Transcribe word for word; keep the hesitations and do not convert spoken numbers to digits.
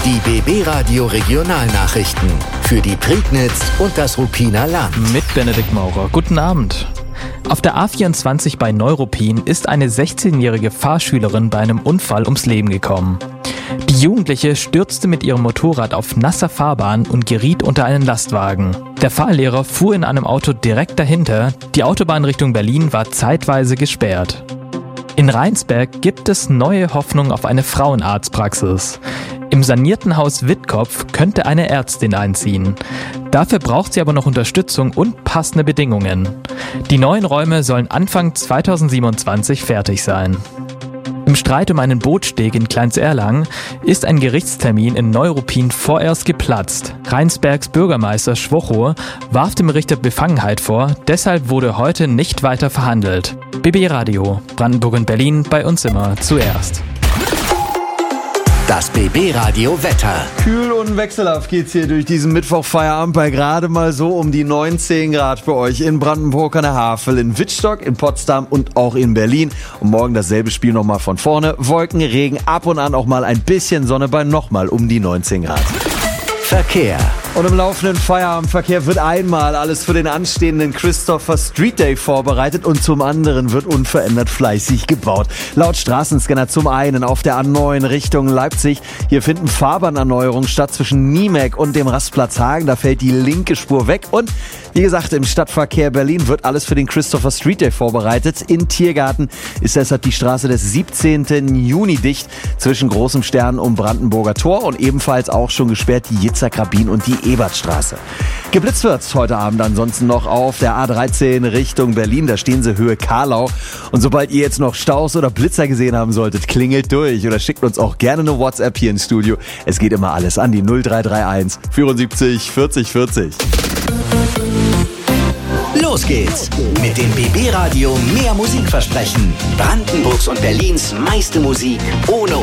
Die B B-Radio Regionalnachrichten für die Prignitz und das Ruppiner Land. Mit Benedikt Maurer. Guten Abend. Auf der A vierundzwanzig bei Neuruppin ist eine sechzehnjährige Fahrschülerin bei einem Unfall ums Leben gekommen. Die Jugendliche stürzte mit ihrem Motorrad auf nasser Fahrbahn und geriet unter einen Lastwagen. Der Fahrlehrer fuhr in einem Auto direkt dahinter. Die Autobahn Richtung Berlin war zeitweise gesperrt. In Rheinsberg gibt es neue Hoffnung auf eine Frauenarztpraxis. Im sanierten Haus Wittkopf könnte eine Ärztin einziehen. Dafür braucht sie aber noch Unterstützung und passende Bedingungen. Die neuen Räume sollen Anfang zweitausendsiebenundzwanzig fertig sein. Im Streit um einen Bootsteg in Kleins-Erlangen ist ein Gerichtstermin in Neuruppin vorerst geplatzt. Rheinsbergs Bürgermeister Schwocho warf dem Richter Befangenheit vor, deshalb wurde heute nicht weiter verhandelt. B B-Radio, Brandenburg und Berlin, bei uns immer zuerst. Das B B-Radio Wetter. Kühl und wechselhaft geht's hier durch diesen Mittwochfeierabend bei gerade mal so um die neunzehn Grad für euch in Brandenburg an der Havel, in Wittstock, in Potsdam und auch in Berlin. Und morgen dasselbe Spiel nochmal von vorne. Wolken, Regen, ab und an auch mal ein bisschen Sonne bei nochmal um die neunzehn Grad. Verkehr. Und im laufenden Feierabendverkehr wird einmal alles für den anstehenden Christopher Street Day vorbereitet und zum anderen wird unverändert fleißig gebaut. Laut Straßenscanner zum einen auf der A neun Richtung Leipzig. Hier finden Fahrbahnerneuerungen statt zwischen Niemek und dem Rastplatz Hagen. Da fällt die linke Spur weg und wie gesagt, im Stadtverkehr Berlin wird alles für den Christopher Street Day vorbereitet. In Tiergarten ist deshalb die Straße des siebzehnten Juni dicht zwischen Großem Stern und Brandenburger Tor und ebenfalls auch schon gesperrt die Yitzhak-Rabin und die Ebertstraße. Geblitzt wird's heute Abend ansonsten noch auf der A dreizehn Richtung Berlin. Da stehen sie Höhe Karlau. Und sobald ihr jetzt noch Staus oder Blitzer gesehen haben solltet, klingelt durch oder schickt uns auch gerne eine WhatsApp hier ins Studio. Es geht immer alles an die null drei drei eins vierundsiebzig vierzig vierzig. Los geht's mit dem B B-Radio Mehr Musikversprechen. Brandenburgs und Berlins meiste Musik ohne